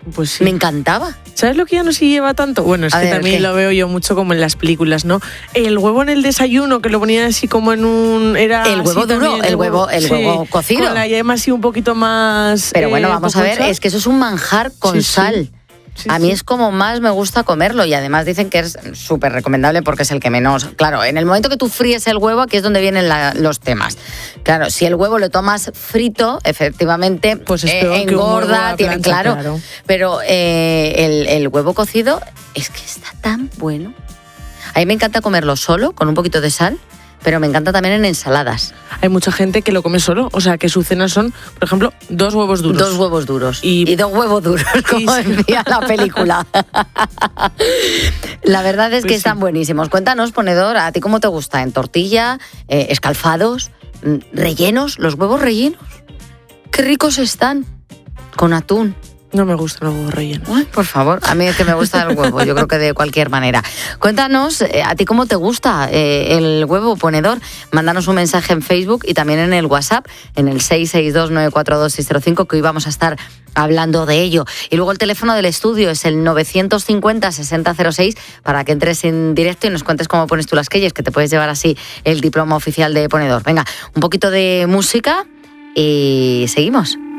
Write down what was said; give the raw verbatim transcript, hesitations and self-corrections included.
Pues sí. Me encantaba. ¿Sabes lo que ya no se lleva tanto? Bueno, es A que ver, también ¿qué? lo veo yo mucho como en las películas, ¿no? El huevo en el desayuno, que lo ponían así como en un... Era El huevo así duro, también, el huevo, el sí, huevo cocido. Con la yema así un poquito más... Pero bueno, eh, vamos a ver, pococha. es que eso es un manjar con Sí, sí. sal. Sí, A mí sí. es como más me gusta comerlo y además dicen que es súper recomendable porque es el que menos... Claro, en el momento que tú fríes el huevo, aquí es donde vienen la- los temas. Claro, si el huevo lo tomas frito, efectivamente Pues es eh, peor que un huevo a engorda, la tiene, plancha, claro, claro. Pero eh, el, el huevo cocido es que está tan bueno. A mí me encanta comerlo solo, con un poquito de sal, pero me encanta también en ensaladas. Hay mucha gente que lo come solo, o sea, que su cena son, por ejemplo, dos huevos duros. Dos huevos duros. Y- Y, dos huevos duros, como Y- decía la película. La verdad es Pues que sí. están buenísimos. Cuéntanos, ponedor, ¿a ti cómo te gusta? ¿En tortilla? Eh, ¿Escalfados? Mm, ¿Rellenos? ¿Los huevos rellenos? ¡Qué ricos están! Con atún. No me gustan los huevos rellenos. Ay, por favor, a mí es que me gusta el huevo, yo creo que de cualquier manera. Cuéntanos, eh, ¿a ti cómo te gusta eh, el huevo ponedor? Mándanos un mensaje en Facebook y también en el WhatsApp, en el seis seis dos nueve cuatro dos seis cero cinco, que hoy vamos a estar hablando de ello. Y luego el teléfono del estudio es el novecientos cincuenta sesenta cero seis para que entres en directo y nos cuentes cómo pones tú las queyes, que te puedes llevar así el diploma oficial de ponedor. Venga, un poquito de música y seguimos.